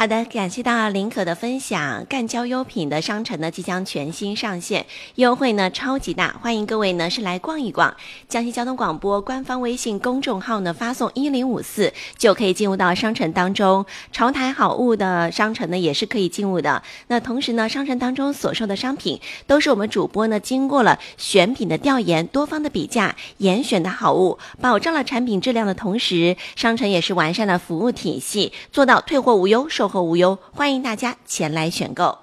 好的，感谢到林可的分享。干胶优品的商城呢即将全新上线，优惠呢超级大，欢迎各位呢是来逛一逛。江西交通广播官方微信公众号呢发送1054就可以进入到商城当中。潮台好物的商城呢也是可以进入的。那同时呢，商城当中所售的商品都是我们主播呢经过了选品的调研、多方的比价、严选的好物，保障了产品质量的同时，商城也是完善了服务体系，做到退货无忧、售后无忧，欢迎大家前来选购。